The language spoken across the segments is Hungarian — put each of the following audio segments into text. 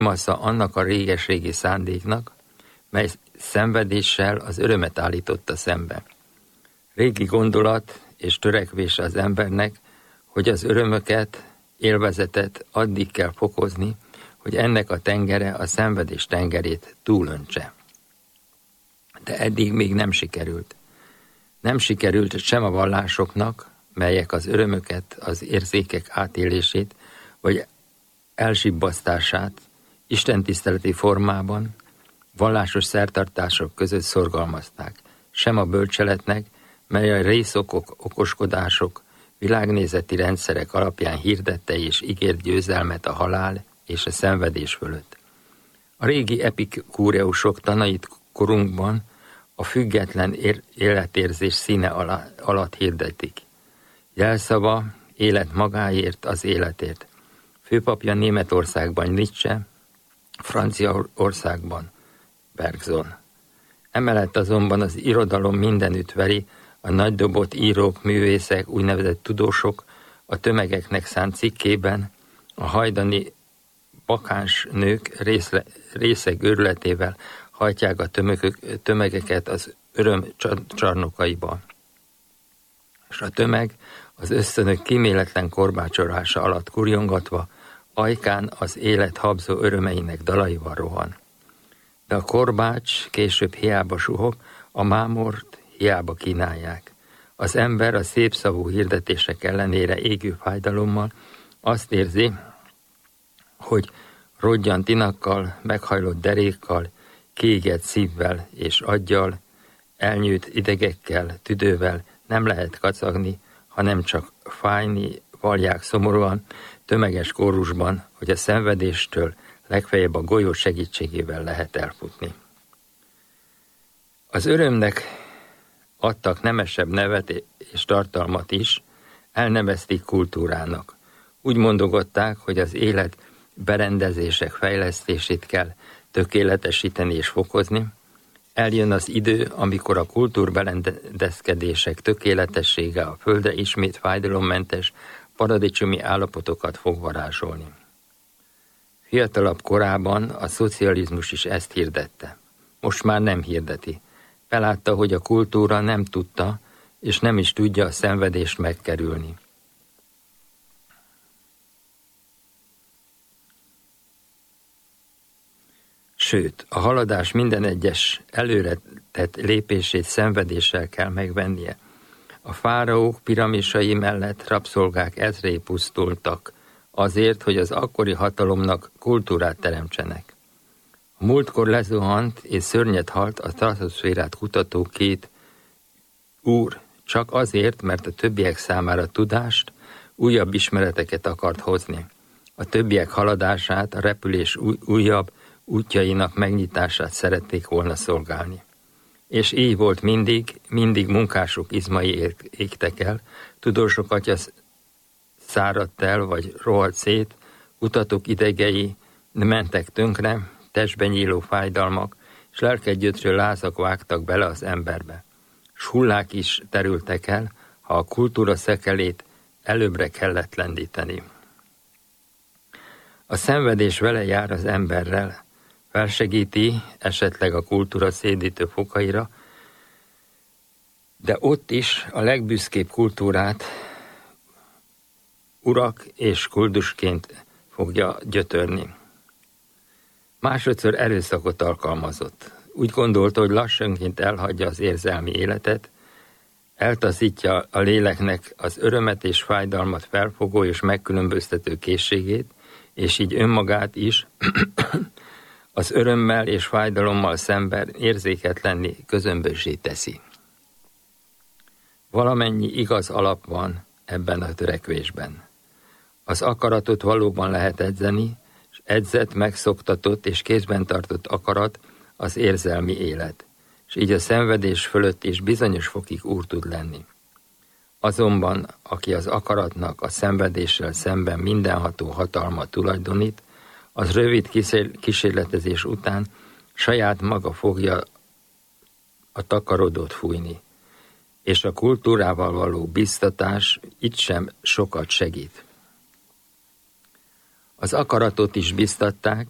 Massza annak a réges-régi szándéknak, mely szenvedéssel az örömet állította szembe. Régi gondolat és törekvés az embernek, hogy az örömöket, élvezetet addig kell fokozni, hogy ennek a tengere a szenvedés tengerét túlöntse. De eddig még nem sikerült. Nem sikerült sem a vallásoknak, melyek az örömöket, az érzékek átélését, vagy elsibbasztását istentiszteleti formában, vallásos szertartások között szorgalmazták, sem a bölcseletnek, mely a részokok, okoskodások, világnézeti rendszerek alapján hirdette és ígért győzelmet a halál és a szenvedés fölött. A régi epikúreusok tanait korunkban a független életérzés színe alatt hirdetik. Jelszava, élet magáért, az életért. Főpapja Németországban Nietzsche, Franciaországban Bergson. Emellett azonban az irodalom mindenütt veri, a nagydobott írók, művészek, úgynevezett tudósok a tömegeknek szánt cikkében a hajdani bakáns nők részeg őrületével hajtják a tömegeket az öröm csarnokaiba. És a tömeg az ösztönök kíméletlen korbácsolása alatt kurjongatva, ajkán az élet habzó örömeinek dalaival rohan. De a korbács később hiába suhog, a mámort hiába kínálják. Az ember a szépszavú hirdetések ellenére égő fájdalommal azt érzi, hogy rodgyant inakkal, meghajlott derékkal, kiégett szívvel és aggyal, elnyűjt idegekkel, tüdővel nem lehet kacagni, hanem csak fájni vallják szomorúan, tömeges kórusban, hogy a szenvedéstől legfeljebb a golyó segítségével lehet elfutni. Az örömnek adtak nemesebb nevet és tartalmat is, elnevezték kultúrának. Úgy mondogatták, hogy az élet berendezések fejlesztését kell tökéletesíteni és fokozni. Eljön az idő, amikor a kultúrberendezkedések tökéletessége a földre ismét fájdalommentes, paradicsomi állapotokat fog varázsolni. Fiatalabb korában a szocializmus is ezt hirdette. Most már nem hirdeti. Belátta, hogy a kultúra nem tudta, és nem is tudja a szenvedést megkerülni. Sőt, a haladás minden egyes előre tett lépését szenvedéssel kell megvennie. A fáraók piramisai mellett rabszolgák ezrei pusztultak, azért, hogy az akkori hatalomnak kultúrát teremtsenek. A múltkor lezuhant és szörnyet halt a stratoszférát kutató két úr, csak azért, mert a többiek számára tudást, újabb ismereteket akart hozni. A többiek haladását, a repülés újabb útjainak megnyitását szerették volna szolgálni. És így volt mindig munkások izmai égtek el, tudósok atya száradt el, vagy rohadt szét, kutatók idegei mentek tönkre, testben nyíló fájdalmak, és lelkegyötrő lázak vágtak bele az emberbe. S hullák is terültek el, ha a kultúra szekelét előbbre kellett lendíteni. A szenvedés vele jár az emberrel, felsegíti esetleg a kultúra szédítő fokaira, de ott is a legbüszkébb kultúrát urak és kuldusként fogja gyötörni. Másodszor erőszakot alkalmazott. Úgy gondolta, hogy lassanként elhagyja az érzelmi életet, eltaszítja a léleknek az örömet és fájdalmat felfogó és megkülönböztető készségét, és így önmagát is az örömmel és fájdalommal szemben érzéketlenni, közömbössé teszi. Valamennyi igaz alap van ebben a törekvésben. Az akaratot valóban lehet edzeni, és edzett, megszoktatott és kézben tartott akarat az érzelmi élet, és így a szenvedés fölött is bizonyos fokig úr tud lenni. Azonban, aki az akaratnak a szenvedéssel szemben mindenható hatalmat tulajdonít, az rövid kísérletezés után saját maga fogja a takarodót fújni, és a kultúrával való biztatás itt sem sokat segít. Az akaratot is biztatták,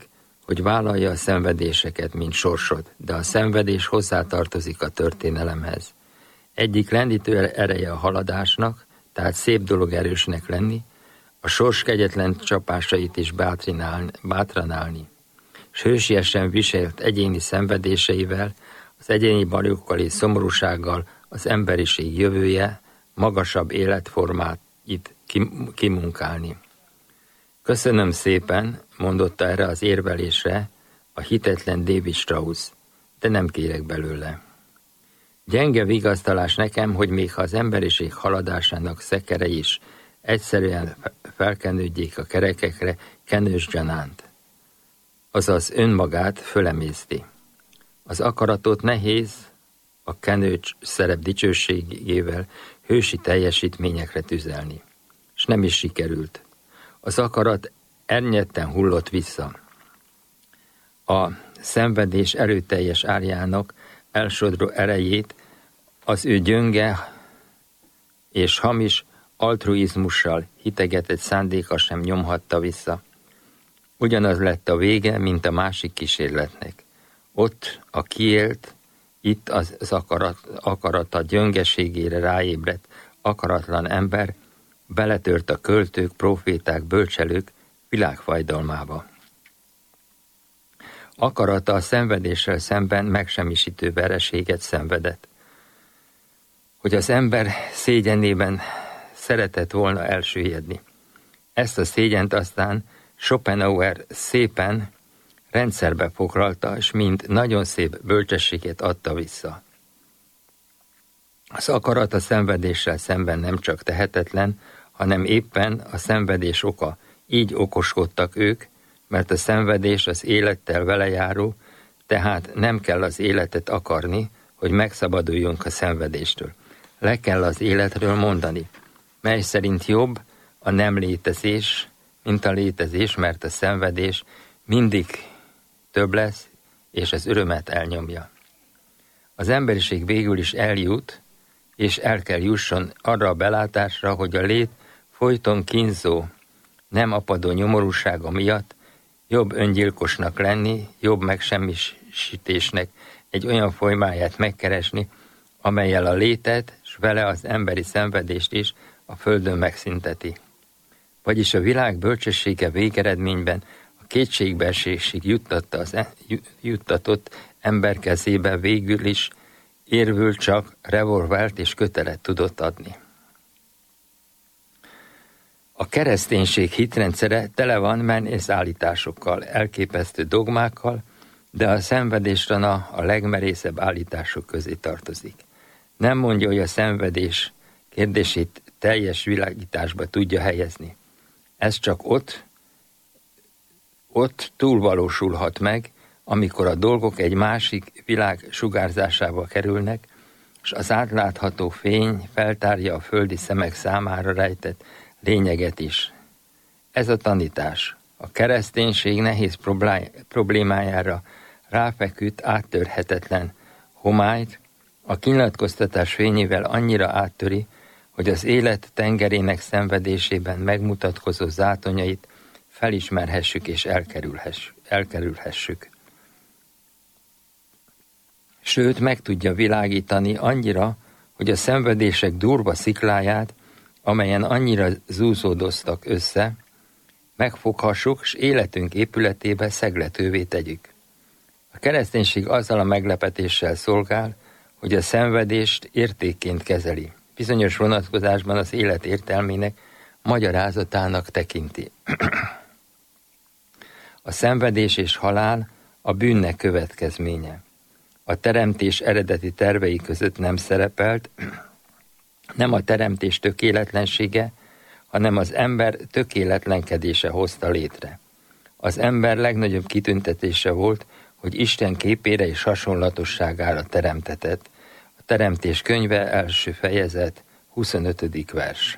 hogy vállalja a szenvedéseket, mint sorsod, de a szenvedés hozzátartozik a történelemhez. Egyik lendítő ereje a haladásnak, tehát szép dolog erősnek lenni, a sors kegyetlen csapásait is bátran állni. S hősiesen viselt egyéni szenvedéseivel, az egyéni bajokkal és szomorúsággal az emberiség jövője, magasabb életformát itt kimunkálni. Köszönöm szépen, mondotta erre az érvelésre a hitetlen David Strauss, de nem kérek belőle. Gyenge vigasztalás nekem, hogy még ha az emberiség haladásának szekere is egyszerűen felkenődjék a kerekekre kenős gyanánt, azaz önmagát fölemészti. Az akaratot nehéz a kenőcs szerep dicsőségével hősi teljesítményekre tüzelni, és nem is sikerült. Az akarat ernyetten hullott vissza. A szenvedés erőteljes árjának elsodró erejét az ő gyönge és hamis altruizmussal hitegetett szándéka sem nyomhatta vissza. Ugyanaz lett a vége, mint a másik kísérletnek. Ott a kiélt, itt az akarata gyöngeségére ráébredt akaratlan ember beletört a költők, proféták, bölcselők világfajdalmába. Akarata a szenvedéssel szemben megsemmisítő vereséget szenvedett. Hogy az ember szégyenében szeretett volna elsüllyedni. Ezt a szégyent aztán Schopenhauer szépen rendszerbe foglalta, és mint nagyon szép bölcsességet adta vissza. Az akarat a szenvedéssel szemben nem csak tehetetlen, hanem éppen a szenvedés oka. Így okoskodtak ők, mert a szenvedés az élettel vele járó, tehát nem kell az életet akarni, hogy megszabaduljunk a szenvedéstől. Le kell az életről mondani, mely szerint jobb a nem létezés, mint a létezés, mert a szenvedés mindig több lesz, és az örömet elnyomja. Az emberiség végül is eljut, és el kell jusson arra a belátásra, hogy a lét folyton kínzó, nem apadó nyomorúsága miatt jobb öngyilkosnak lenni, jobb megsemmisítésnek egy olyan formáját megkeresni, amellyel a létet, s vele az emberi szenvedést is a földön megszünteti. Vagyis a világ bölcsessége végeredményben a kétségbeesésig juttatott ember kezébe végül is érvül csak revolvert és kötelet tudott adni. A kereszténység hitrendszere tele van menész állításokkal, elképesztő dogmákkal, de a szenvedéstana a legmerészebb állítások közé tartozik. Nem mondja, hogy a szenvedés kérdését teljes világításba tudja helyezni. Ez csak ott túlvalósulhat meg, amikor a dolgok egy másik világ sugárzásába kerülnek, és az átlátható fény feltárja a földi szemek számára rejtett lényeget is. Ez a tanítás a kereszténység nehéz problémájára ráfeküdt áttörhetetlen homályt, a kinyilatkoztatás fényével annyira áttöri, hogy az élet tengerének szenvedésében megmutatkozó zátonyait felismerhessük és elkerülhessük. Sőt, meg tudja világítani annyira, hogy a szenvedések durva szikláját, amelyen annyira zúzódoztak össze, megfoghassuk, és életünk épületébe szegletővé tegyük. A kereszténység azzal a meglepetéssel szolgál, hogy a szenvedést értékként kezeli. Bizonyos vonatkozásban az élet értelmének magyarázatának tekinti. A szenvedés és halál a bűnnek következménye. A teremtés eredeti tervei között nem szerepelt, nem a teremtés tökéletlensége, hanem az ember tökéletlenkedése hozta létre. Az ember legnagyobb kitüntetése volt, hogy Isten képére és hasonlatosságára teremtetett. A Teremtés könyve első fejezet 25. vers.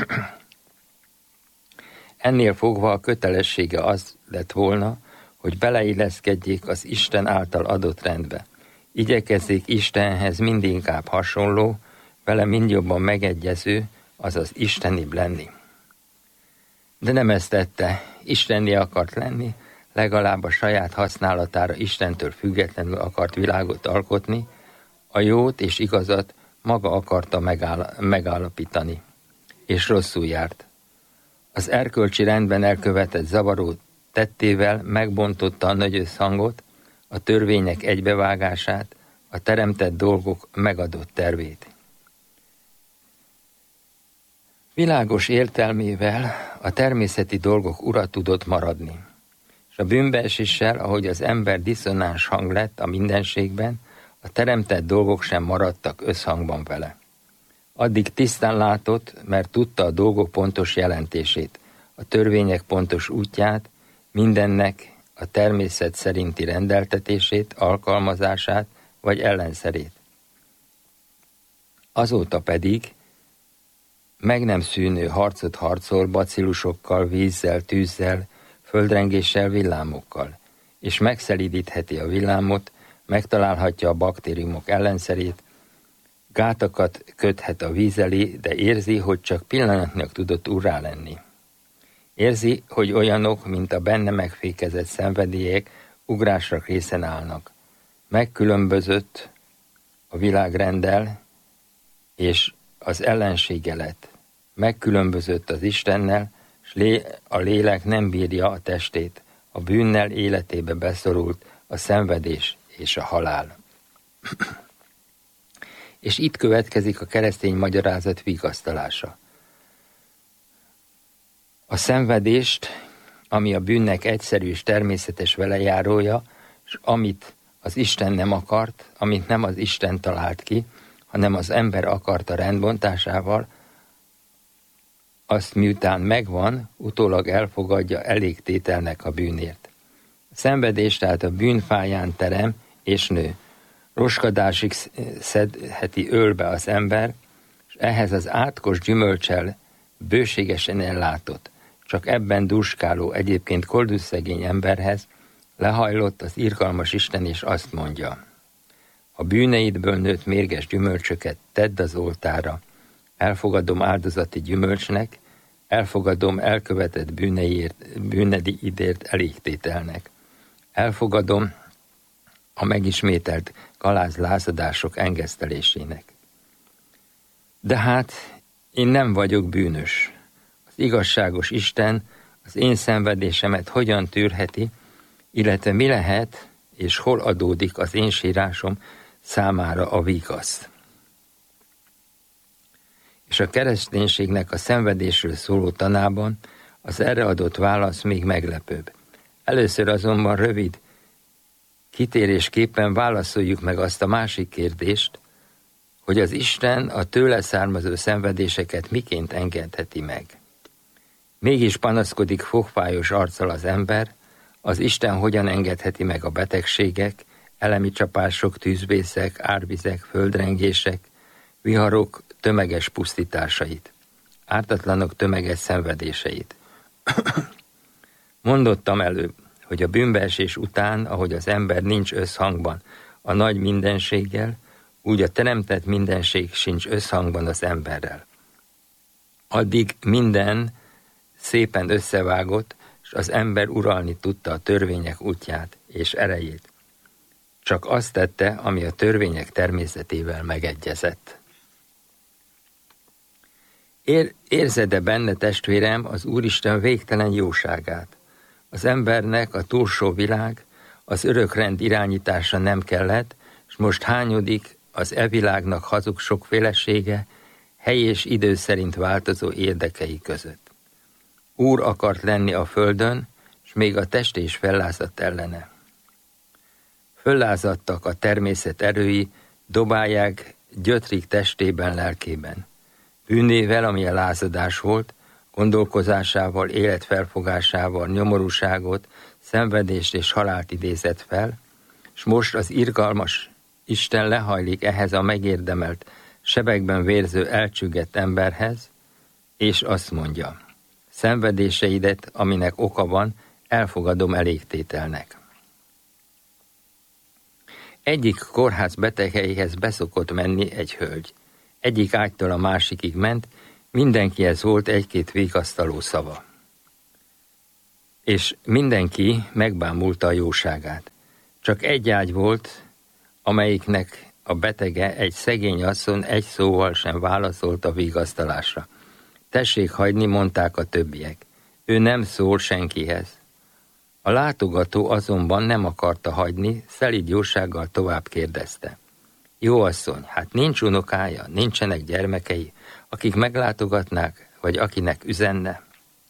Ennél fogva a kötelessége az lett volna, hogy beleilleszkedjék az Isten által adott rendbe. Igyekezzék Istenhez mindinkább hasonló, vele mind jobban megegyező, azaz istenibb lenni. De nem ezt tette, istenné akart lenni, legalább a saját használatára Istentől függetlenül akart világot alkotni, a jót és igazat maga akarta megállapítani, és rosszul járt. Az erkölcsi rendben elkövetett zavaró tettével megbontotta a nagy összhangot, a törvények egybevágását, a teremtett dolgok megadott tervét. Világos értelmével a természeti dolgok ura tudott maradni, és a bűnbeeséssel, ahogy az ember diszonáns hang lett a mindenségben, a teremtett dolgok sem maradtak összhangban vele. Addig tisztán látott, mert tudta a dolgok pontos jelentését, a törvények pontos útját, mindennek a természet szerinti rendeltetését, alkalmazását vagy ellenszerét. Azóta pedig meg nem szűnő harcot harcol bacillusokkal, vízzel, tűzzel, földrengéssel, villámokkal, és megszelídítheti a villámot, megtalálhatja a baktériumok ellenszerét, gátakat köthet a víz elé, de érzi, hogy csak pillanatnak tudott urrá lenni. Érzi, hogy olyanok, mint a benne megfékezett szenvedélyek ugrásra készen állnak. Megkülönbözött a világrenddel, és az ellensége lett. Megkülönbözött az Istennel, és a lélek nem bírja a testét. A bűnnel életébe beszorult a szenvedés és a halál. És itt következik a keresztény magyarázat vigasztalása. A szenvedést, ami a bűnnek egyszerű és természetes velejárója, és amit az Isten nem akart, amit nem az Isten talált ki, hanem az ember akarta rendbontásával, azt miután megvan, utólag elfogadja elégtételnek a bűnért. A szenvedés tehát a bűnfáján terem és nő. Roskadásig szedheti ölbe az ember, és ehhez az átkos gyümölccsel bőségesen ellátott, csak ebben dúskáló, egyébként koldusszegény emberhez lehajlott az irgalmas Isten, és azt mondja: a bűneidből nőtt mérges gyümölcsöket tedd az oltárra, elfogadom áldozati gyümölcsnek, elfogadom elkövetett bűnedi idért elégtételnek, elfogadom a megismételt lázadások engesztelésének. De hát én nem vagyok bűnös. Az igazságos Isten az én szenvedésemet hogyan tűrheti, illetve mi lehet és hol adódik az én sírásom számára a vigasz. És a kereszténységnek a szenvedésről szóló tanában az erre adott válasz még meglepőbb. Először azonban rövid kitérésképpen válaszoljuk meg azt a másik kérdést, hogy az Isten a tőle származó szenvedéseket miként engedheti meg. Mégis panaszkodik fogfájos arccal az ember, az Isten hogyan engedheti meg a betegségek, elemi csapások, tűzvészek, árvizek, földrengések, viharok tömeges pusztításait, ártatlanok tömeges szenvedéseit. Mondottam előbb, hogy a bűnbeesés után, ahogy az ember nincs összhangban a nagy mindenséggel, úgy a teremtett mindenség sincs összhangban az emberrel. Addig minden szépen összevágott, és az ember uralni tudta a törvények útját és erejét. Csak azt tette, ami a törvények természetével megegyezett. Érzed-e benne, testvérem, az Úristen végtelen jóságát? Az embernek a túlsó világ, az örök rend irányítása nem kellett, és most hányodik az világnak hazug sokfélesége, hely és idő szerint változó érdekei között. Úr akart lenni a földön, és még a test is fellázadt ellene. Föllázadtak a természet erői, dobálják gyötrik testében, lelkében. Bűnével, ami a lázadás volt, gondolkozásával, életfelfogásával nyomorúságot, szenvedést és halált idézett fel, és most az irgalmas Isten lehajlik ehhez a megérdemelt, sebekben vérző, elcsüggett emberhez, és azt mondja: szenvedéseidet, aminek oka van, elfogadom elégtételnek. Egyik kórház betegeihez beszokott menni egy hölgy. Egyik ágytól a másikig ment, mindenkihez volt egy-két vigasztaló szava. és mindenki megbámulta a jóságát. Csak egy ágy volt, amelyiknek a betege, egy szegény asszony egy szóval sem válaszolt a vigasztalásra. Tessék hagyni, mondták a többiek. Ő nem szól senkihez. A látogató azonban nem akarta hagyni, szelíd jósággal tovább kérdezte. Jó asszony, hát nincs unokája, nincsenek gyermekei, akik meglátogatnák, vagy akinek üzenne?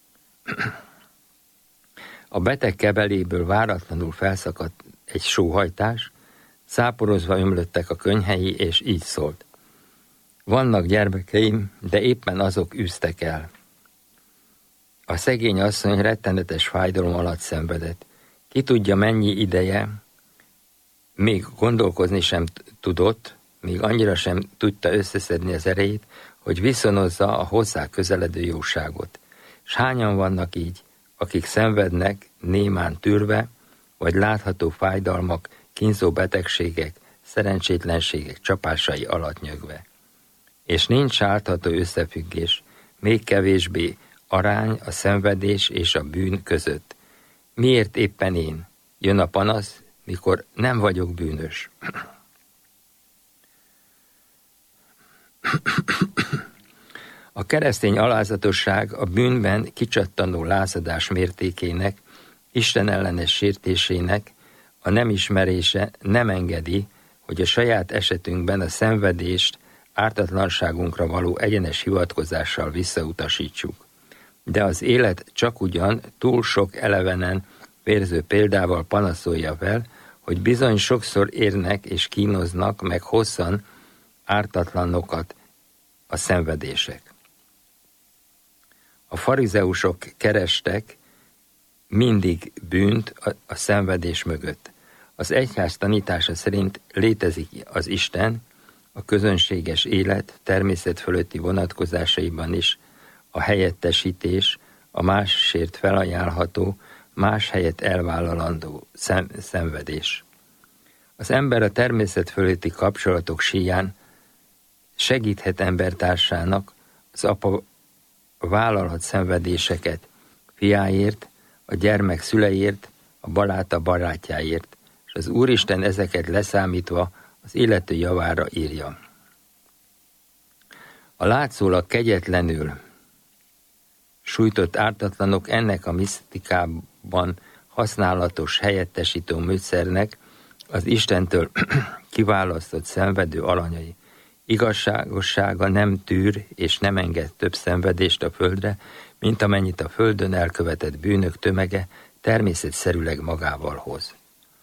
A beteg kebeléből váratlanul felszakadt egy sóhajtás, száporozva ömlöttek a könnyhei, és így szólt. Vannak gyermekeim, de éppen azok űztek el. A szegény asszony rettenetes fájdalom alatt szenvedett. Ki tudja mennyi ideje, még gondolkozni sem tudott, még annyira sem tudta összeszedni az erejét, hogy viszonozza a hozzá közeledő jóságot. S hányan vannak így, akik szenvednek, némán tűrve, vagy látható fájdalmak, kínzó betegségek, szerencsétlenségek csapásai alatt nyögve. És nincs átható összefüggés, még kevésbé arány a szenvedés és a bűn között. Miért éppen én? Jön a panasz, mikor nem vagyok bűnös. A keresztény alázatosság a bűnben kicsattanó lázadás mértékének, Isten ellenes sértésének a nem ismerése nem engedi, hogy a saját esetünkben a szenvedést ártatlanságunkra való egyenes hivatkozással visszautasítsuk. De az élet csakugyan túl sok elevenen vérző példával panaszolja fel, hogy bizony sokszor érnek és kínoznak meg hosszan ártatlanokat a szenvedések. A farizeusok kerestek mindig bűnt a szenvedés mögött. Az egyház tanítása szerint létezik az Isten, a közönséges élet természet fölötti vonatkozásaiban is, a helyettesítés, a másért felajánlható, más helyet elvállalandó szenvedés. Az ember a természet fölötti kapcsolatok síján segíthet embertársának, az apa vállalhat szenvedéseket fiáért, a gyermek szüleiért, a baráta barátjáért, és az Úristen ezeket leszámítva az illető javára írja. A látszólag kegyetlenül sújtott ártatlanok ennek a misztikában használatos helyettesítő módszernek az Istentől kiválasztott szenvedő alanyai. Igazságossága nem tűr és nem enged több szenvedést a földre, mint amennyit a földön elkövetett bűnök tömege természetszerűleg magával hoz.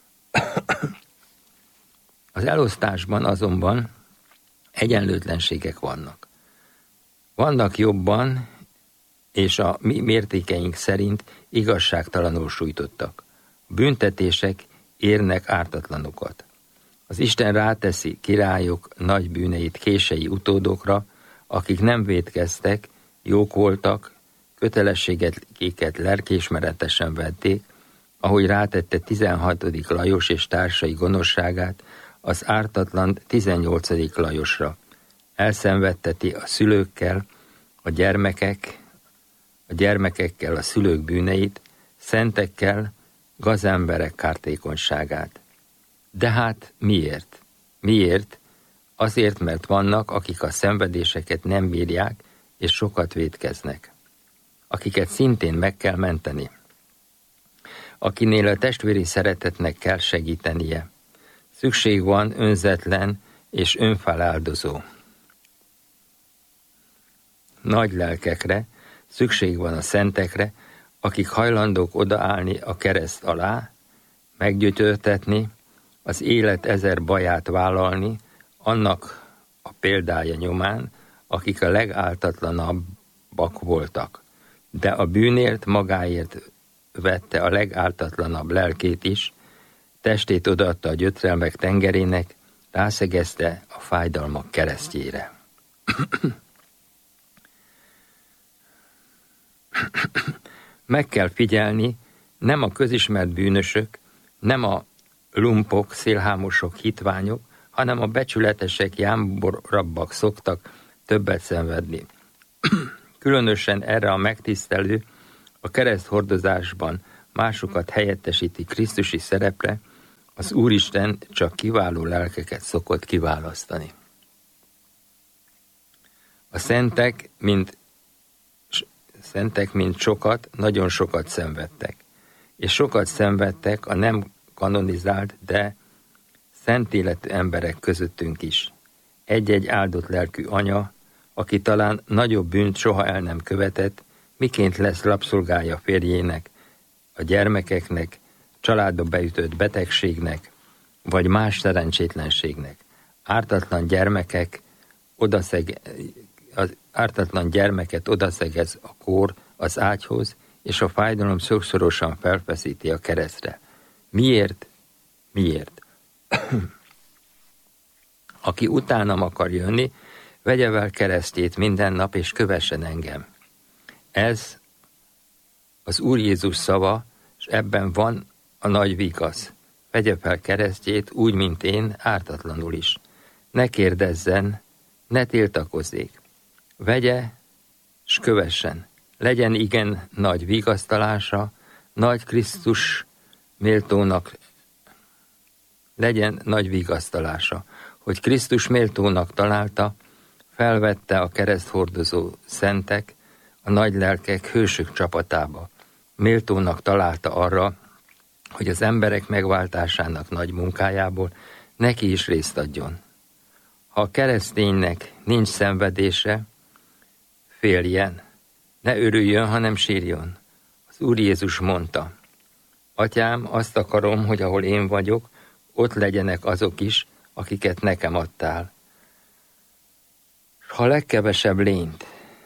Az elosztásban azonban egyenlőtlenségek vannak. Vannak jobban, és a mi mértékeink szerint igazságtalanul sújtottak. A büntetések érnek ártatlanokat. Az Isten ráteszi királyok nagy bűneit kései utódokra, akik nem vétkeztek, jók voltak, kötelességeiket lelkiismeretesen vették, ahogy rátette 16. Lajos és társai gonoszságát az ártatlan 18. Lajosra. Elszenvedteti a szülőkkel, a gyermekekkel a szülők bűneit, szentekkel, gazemberek kártékonyságát. De hát miért? Miért? Azért, mert vannak, akik a szenvedéseket nem bírják, és sokat vétkeznek. Akiket szintén meg kell menteni. Akinél a testvéri szeretetnek kell segítenie. Szükség van önzetlen és önfeláldozó nagy lelkekre, szükség van a szentekre, akik hajlandók odaállni a kereszt alá, meggyötörtetni, az élet ezer baját vállalni, annak a példája nyomán, akik a legáltatlanabbak voltak. De a bűnért magáért vette a legáltatlanabb lelkét is, testét odaadta a gyötrelmek tengerének, rászegezte a fájdalmak keresztjére. Meg kell figyelni, nem a közismert bűnösök, nem a lumpok, szélhámosok, hitványok, hanem a becsületesek, jámborabbak szoktak többet szenvedni. Különösen erre a megtisztelő, a kereszthordozásban másokat helyettesíti krisztusi szerepre, az Úristen csak kiváló lelkeket szokott kiválasztani. A szentek, mint sokat, nagyon sokat szenvedtek. És sokat szenvedtek a nem kanonizált, de szent életű emberek közöttünk is. Egy-egy áldott lelkű anya, aki talán nagyobb bűnt soha el nem követett, miként lesz rabszolgája férjének, a gyermekeknek, családba beütött betegségnek, vagy más szerencsétlenségnek. Ártatlan gyermeket odaszegez a kór az ágyhoz, és a fájdalom sokszorosan felfeszíti a keresztre. Miért? Miért? Aki utánam akar jönni, vegye vel keresztjét minden nap, és kövessen engem. Ez az Úr Jézus szava, és ebben van a nagy vigasz. Vegye fel keresztjét úgy, mint én, ártatlanul is. Ne kérdezzen, ne tiltakozzék. Vegye, s kövessen. Legyen igen nagy vigasztalása, nagy Krisztus méltónak, legyen nagy vigasztalása, hogy Krisztus méltónak találta, felvette a kereszthordozó szentek, a nagy lelkek hősök csapatába. Méltónak találta arra, hogy az emberek megváltásának nagy munkájából neki is részt adjon. Ha a kereszténynek nincs szenvedése, féljen, ne örüljön, hanem sírjon. Az Úr Jézus mondta, Atyám, azt akarom, hogy ahol én vagyok, ott legyenek azok is, akiket nekem adtál. Ha legkevesebb lényt,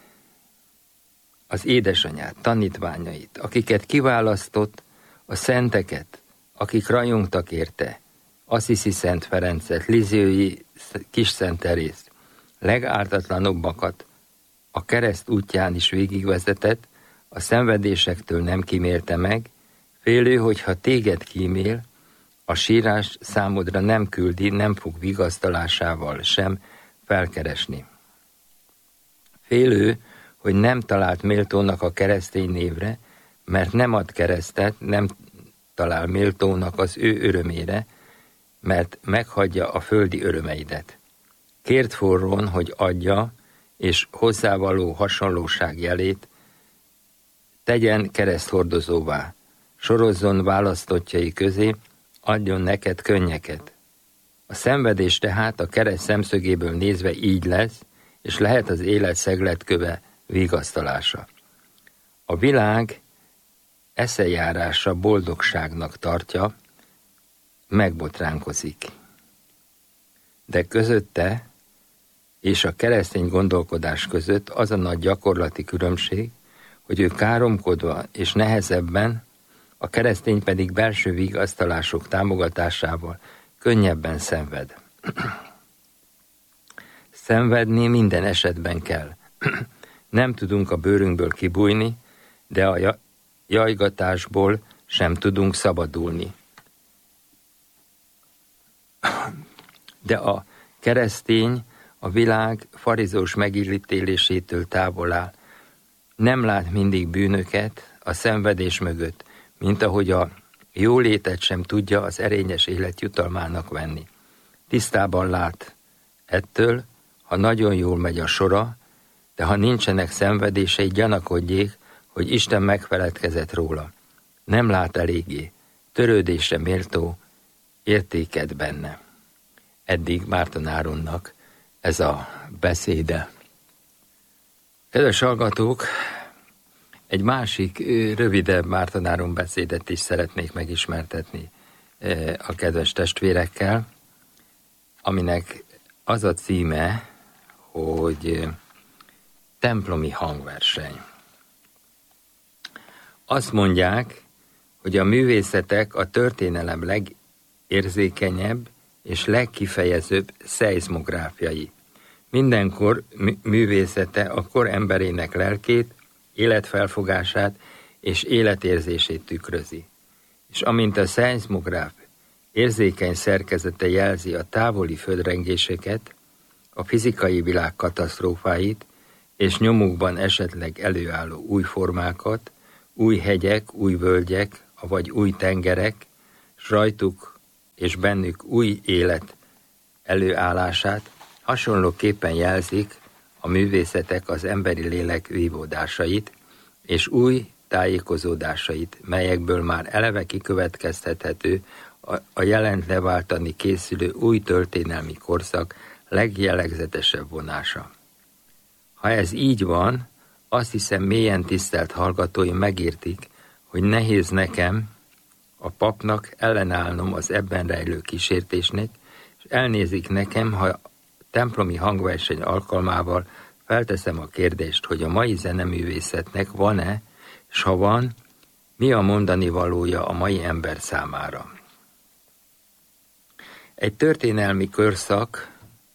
az édesanyát, tanítványait, akiket kiválasztott, a szenteket, akik rajongtak érte, Assisi Szent Ferencet, Lizsiói Kis Szent Terészt, legártatlanabbakat a kereszt útján is végigvezetett, a szenvedésektől nem kímélte meg, félő, hogyha téged kímél, a sírás számodra nem küldi, nem fog vigasztalásával sem felkeresni. Félő, hogy nem talált méltónak a keresztény névre, mert nem ad keresztet, nem talál méltónak az ő örömére, mert meghagyja a földi örömeidet. Kérd forrón, hogy adja, és hozzávaló hasonlóság jelét tegyen kereszthordozóvá, sorozzon választottjai közé, adjon neked könnyeket. A szenvedés tehát a kereszt szemszögéből nézve így lesz, és lehet az élet szegletköve vigasztalása. A világ eszejárása boldogságnak tartja, megbotránkozik. De közötte és a keresztény gondolkodás között az a nagy gyakorlati különbség, hogy ő káromkodva és nehezebben, a keresztény pedig belső vigasztalások támogatásával könnyebben szenved. Szenvedni minden esetben kell. Nem tudunk a bőrünkből kibújni, de a jajgatásból sem tudunk szabadulni. De a keresztény a világ farizós megítélésétől távol áll. Nem lát mindig bűnöket a szenvedés mögött, mint ahogy a jólétet sem tudja az erényes élet jutalmának venni. Tisztában lát ettől, ha nagyon jól megy a sora, de ha nincsenek szenvedései, gyanakodjék, hogy Isten megfeledkezett róla. Nem lát eléggé, törődésre méltó értéket benne. Eddig Márton Áronnak ez a beszéde. Kedves hallgatók, egy másik rövidebb Márton Áron beszédet is szeretnék megismertetni a kedves testvérekkel, aminek az a címe, hogy templomi hangverseny. Azt mondják, hogy a művészetek a történelem legérzékenyebb és legkifejezőbb szeizmográfiai. Mindenkor művészete a kor emberének lelkét, életfelfogását és életérzését tükrözi. És amint a szeizmográf érzékeny szerkezete jelzi a távoli földrengéseket, a fizikai világ katasztrófáit, és nyomukban esetleg előálló új formákat, új hegyek, új völgyek, avagy új tengerek, s rajtuk és bennük új élet előállását hasonlóképpen jelzik a művészetek az emberi lélek vívódásait és új tájékozódásait, melyekből már eleve kikövetkeztethető a jelent leváltani készülő új történelmi korszak legjellegzetesebb vonása. Ha ez így van, azt hiszem mélyen tisztelt hallgatóim megértik, hogy nehéz nekem, a papnak ellenállnom az ebben rejlő kísértésnek, és elnézik nekem, ha templomi hangverseny alkalmával felteszem a kérdést, hogy a mai zeneművészetnek van-e, s ha van, mi a mondani valója a mai ember számára. Egy történelmi korszak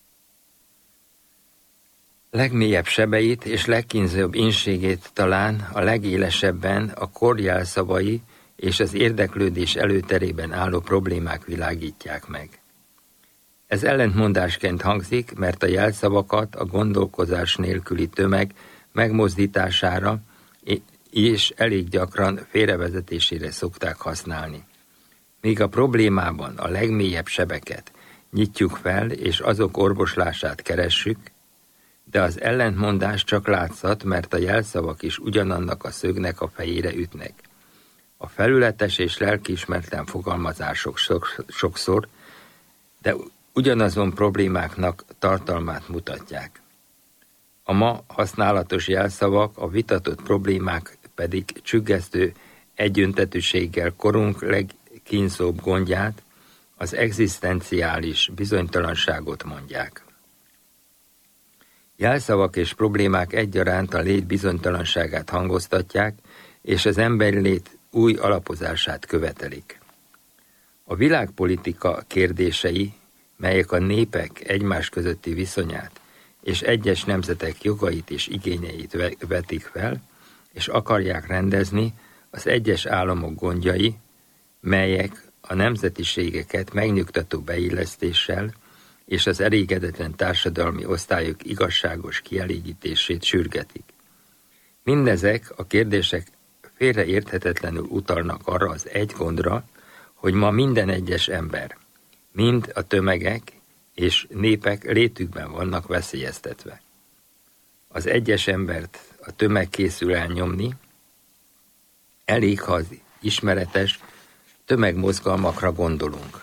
legmélyebb sebeit és legkínzóbb inségét talán a legélesebben a kor jelszavai és az érdeklődés előterében álló problémák világítják meg. Ez ellentmondásként hangzik, mert a jelszavakat a gondolkozás nélküli tömeg megmozdítására és elég gyakran félrevezetésére szokták használni. Míg a problémában a legmélyebb sebeket nyitjuk fel, és azok orvoslását keressük, de az ellentmondás csak látszat, mert a jelszavak is ugyanannak a szögnek a fejére ütnek. A felületes és lelkiismeretlen fogalmazások sokszor, de ugyanazon problémáknak tartalmát mutatják. A ma használatos jelszavak, a vitatott problémák pedig csüggesztő egyöntetűséggel korunk legkínzóbb gondját, az egzisztenciális bizonytalanságot mondják. Jelszavak és problémák egyaránt a lét bizonytalanságát hangoztatják, és az emberi lét új alapozását követelik. A világpolitika kérdései, melyek a népek egymás közötti viszonyát és egyes nemzetek jogait és igényeit vetik fel, és akarják rendezni, az egyes államok gondjai, melyek a nemzetiségeket megnyugtató beillesztéssel és az elégedetlen társadalmi osztályok igazságos kielégítését sürgetik. Mindezek a kérdések félreérthetetlenül utalnak arra az egy gondra, hogy ma minden egyes ember, mind a tömegek és népek létükben vannak veszélyeztetve. Az egyes embert a tömeg készül elnyomni, elég, ha az ismeretes tömegmozgalmakra gondolunk,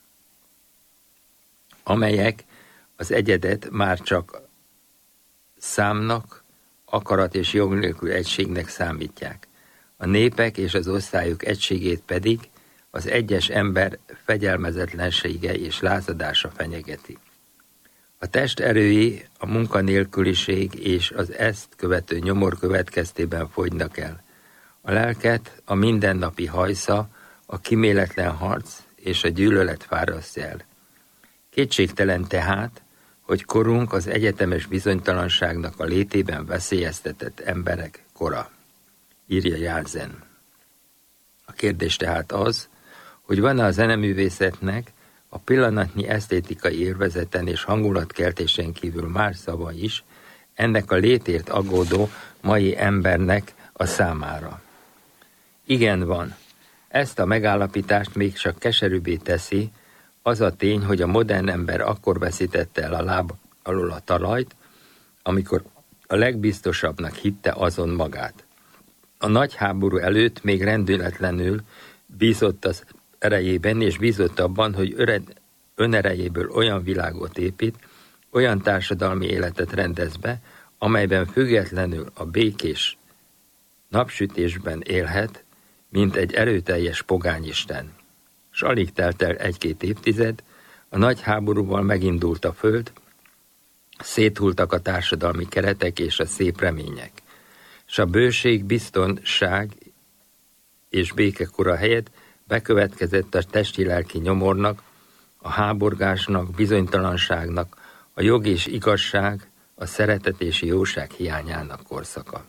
amelyek az egyedet már csak számnak, akarat és jog nélkül egységnek számítják. A népek és az osztályok egységét pedig az egyes ember fegyelmezetlensége és lázadása fenyegeti. A test erői, a munkanélküliség és az ezt követő nyomor következtében fogynak el. A lelket a mindennapi hajsza, a kíméletlen harc és a gyűlölet fárasztja el. Kétségtelen tehát, hogy korunk az egyetemes bizonytalanságnak a létében veszélyeztetett emberek kora, írja Járzen. A kérdés tehát az, hogy van-e a zeneművészetnek a pillanatnyi esztétikai élvezeten és hangulatkeltésen kívül más szava is ennek a létért aggódó mai embernek a számára. Igen, van. Ezt a megállapítást még csak keserűbbé teszi az a tény, hogy a modern ember akkor veszítette el a láb alól a talajt, amikor a legbiztosabbnak hitte azon magát. A nagy háború előtt még rendületlenül bízott az erejében, és bízott abban, hogy önerejéből olyan világot épít, olyan társadalmi életet rendez be, amelyben függetlenül a békés napsütésben élhet, mint egy erőteljes pogányisten. S alig telt el 1-2 évtized, a nagy háborúval megindult a föld, széthultak a társadalmi keretek és a szép remények, s a bőség, biztonság és békekora helyett bekövetkezett a testi-lelki nyomornak, a háborgásnak, bizonytalanságnak, a jog és igazság, a szeretet és jóság hiányának korszaka.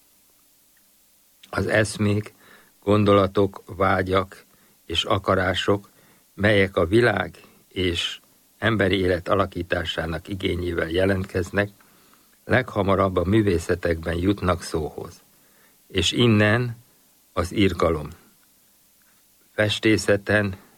Az eszmék, gondolatok, vágyak és akarások, melyek a világ és emberi élet alakításának igényével jelentkeznek, leghamarabb a művészetekben jutnak szóhoz. És innen az irgalom, festészeten,